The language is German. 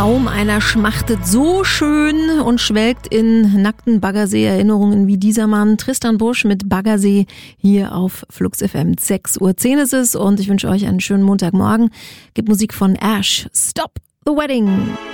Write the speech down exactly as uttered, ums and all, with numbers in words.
Kaum einer schmachtet so schön und schwelgt in nackten Baggersee-Erinnerungen wie dieser Mann. Tristan Busch mit Baggersee hier auf Flux F M. sechs Uhr zehn ist es und ich wünsche euch einen schönen Montagmorgen. Gibt Musik von Ash. Stop the Wedding.